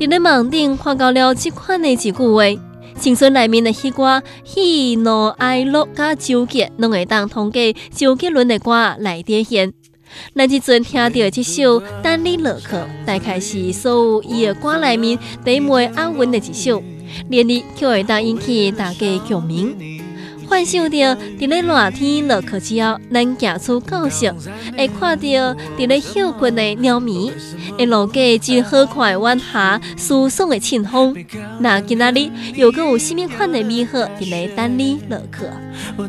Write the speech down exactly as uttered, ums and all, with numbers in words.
伫咧网顶看到了这款的一句话，青春内面的迄歌喜怒哀乐甲纠结，拢会当通过周杰伦的歌来体现。咱即阵听到的这首《等你落课》，大概是所有伊的歌内面第一枚押韵的一首，连你就会当引起大家共鸣。幻想着伫咧热天落课之后，咱行出教室，会看到伫咧休困的鸟鸣，会路过一好看的晚霞，舒爽的清风。那今仔日又阁有甚物款的美好伫咧等你落课？